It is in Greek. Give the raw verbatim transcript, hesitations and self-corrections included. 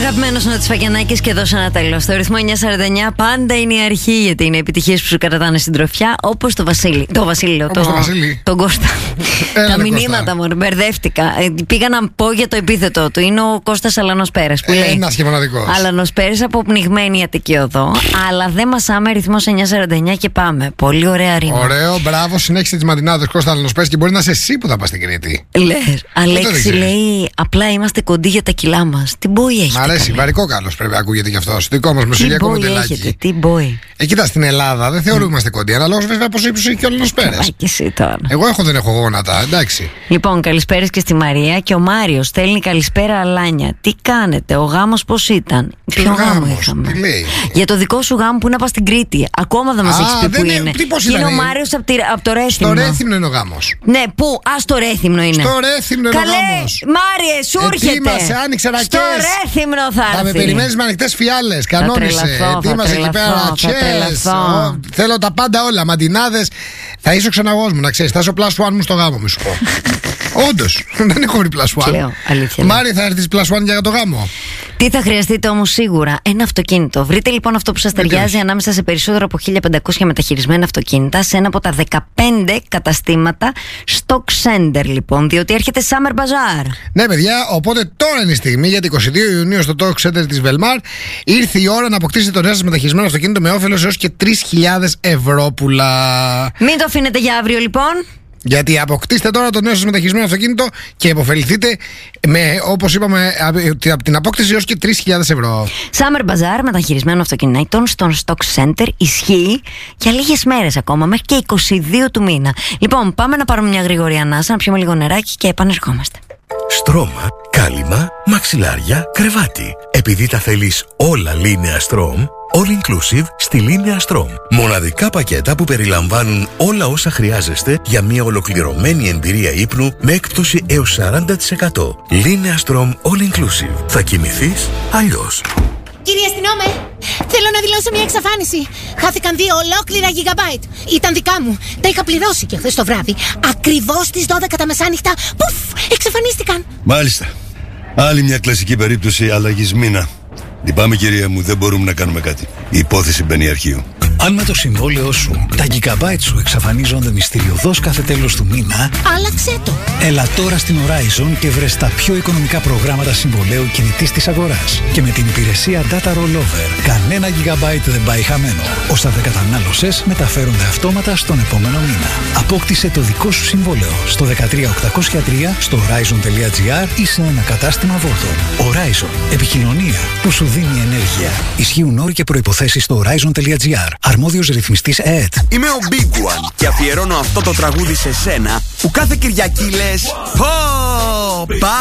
Αγαπημένος Νότης Φακιανάκης και εδώ σε ένα τέλος. Στο ρυθμό εννιά σαράντα εννιά πάντα είναι η αρχή, γιατί είναι επιτυχίες που σου κρατάνε στην τροφιά, όπως το Βασίλη. Το Βασίλη, λέω. Το, τον Κώστα. Τα μηνύματα μου, μπερδεύτηκα. Ε, πήγα να πω για το επίθετο του. Είναι ο Κώστας Αλανός Πέρας που λέει. Ένας και μοναδικός. Αλανός Πέρας από πνιγμένη Αττική Οδό. Αλλά δεν μασάμε, ρυθμός εννιά σαράντα εννιά και πάμε. Πολύ ωραία ρήμα. Ωραίο, μπράβο, συνέχισε τις μαντινάδες Κώστα Αλανός Πέρας και μπορεί να είσαι εσύ που θα πας στην Κρήτη. Λες. Αλέξη λέει, απλά είμαστε κοντοί για τα κιλά μας. Τι μπόι έχετε? Μ' αρέσει, βαρικό καλός πρέπει να ακούγεται κι αυτό. Δικό μας μεσογειακό μοντελάκι. Τι μπόι. Ε, κοίτα, στην Ελλάδα δεν θεωρούμαστε mm. κοντοί, αναλόγως βέβαια πως ύψος και ο Αλανός Πέρας. Και εσύ τώρα. Εγώ έχω, δεν έχω γόνατα, εντάξει. Λοιπόν, καλησπέρα και στη Μαρία. Και ο Μάριος στέλνει καλησπέρα Αλάνια. Τι κάνετε, ο γάμος πώς ήταν? Ποιο γάμο είχαμε? Τι λέει? Για το δικό σου γάμο που είναι να πας στην Κρήτη. Ακόμα δεν μας έχεις πει που είναι. Και είναι ο Μάριος από, από το Ρέθυμνο. Στο Ρέθυμνο είναι ο γάμος. Ναι, πού? Α, στο Ρέθυμνο είναι. Στο Ρέθυμνο είναι Καλέ, ο γάμος. Μάριε, σου έρχεται. Ετοίμασε, άνοιξε ρακές. Στο Ρέθυμνο θα έρθει. Θα με περιμένεις με ανοιχτές φιάλες. Κανόνισε. Ετοίμασε εκεί πέρα. Τσες. Θέλω τα πάντα όλα. Μαντινάδες. Θα είσαι ο ξεναγός μου, να ξέρεις. Θα είσαι ο plus one μου στο γάμο, μη σου πω. Όντως, δεν έχω βρει plus one. Μάρι, θα έρθεις plus one για το γάμο. Τι θα χρειαστείτε όμως σίγουρα? Ένα αυτοκίνητο. Βρείτε λοιπόν αυτό που σας ταιριάζει ανάμεσα σε περισσότερο από χίλια πεντακόσια μεταχειρισμένα αυτοκίνητα σε ένα από τα δεκαπέντε καταστήματα Stock Center, λοιπόν, διότι έρχεται Summer Bazaar. Ναι, παιδιά, οπότε τώρα είναι η στιγμή, γιατί εικοστή δεύτερη Ιουνίου στο Stock Center της Velmar ήρθε η ώρα να αποκτήσετε το νέο σας μεταχειρισμένο αυτοκίνητο με όφελος έως και τρεις χιλιάδες ευρώ πουλά. Μην το αφήνετε για αύριο, λοιπόν. Γιατί αποκτήστε τώρα το νέο σας μεταχειρισμένο αυτοκίνητο και υποφεληθείτε με, όπως είπαμε, από την απόκτηση έως και τρεις χιλιάδες ευρώ. Summer Bazaar μεταχειρισμένο αυτοκινήτων στον Stock Center ισχύει για λίγες μέρες ακόμα, μέχρι και είκοσι δύο του μήνα. Λοιπόν, πάμε να πάρουμε μια γρήγορη ανάσα, να πιούμε λίγο νεράκι και επανερχόμαστε. Στρώμα, κάλυμα, μαξιλάρια, κρεβάτι. Επειδή τα θέλεις όλα Linea Strom, all inclusive στη Linea Strom. Μοναδικά πακέτα που περιλαμβάνουν όλα όσα χρειάζεστε για μια ολοκληρωμένη εμπειρία ύπνου με έκπτωση έως σαράντα τοις εκατό. Linea Strom all inclusive. Θα κοιμηθείς αλλιώς. Κύριε αστυνόμε, θέλω να δηλώσω μια εξαφάνιση. Χάθηκαν δύο ολόκληρα gigabyte. Ήταν δικά μου. Τα είχα πληρώσει και χθες το βράδυ. Ακριβώς στις δώδεκα τα μεσάνυχτα. Πουφ, εξαφανίστηκαν. Μάλιστα. Άλλη μια κλασική περίπτωση αλλαγής μήνα. Λυπάμαι, κυρία μου, δεν μπορούμε να κάνουμε κάτι. Η υπόθεση μπαίνει αρχείο. Αν με το συμβόλαιό σου τα gigabyte σου εξαφανίζονται μυστηριωδώς κάθε τέλος του μήνα, άλλαξε το. Έλα τώρα στην Horizon και βρες τα πιο οικονομικά προγράμματα συμβολαίου κινητής της αγοράς. Και με την υπηρεσία Data Rollover, κανένα gigabyte δεν πάει χαμένο. Όσα δεν κατανάλωσες μεταφέρονται αυτόματα στον επόμενο μήνα. Απόκτησε το δικό σου συμβόλαιο στο δεκατρία οκτακόσια τρία, στο horizon.gr ή σε ένα κατάστημα Vodafone. Horizon. Επικοινωνία που σου δίνει ενέργεια. Ισχύουν όροι και προϋποθέσεις στο horizon.gr. Αρμόδιος ρυθμιστής ΕΕΤ. Είμαι ο Big One και αφιερώνω αυτό το τραγούδι σε σένα που κάθε Κυριακή λες «Πω,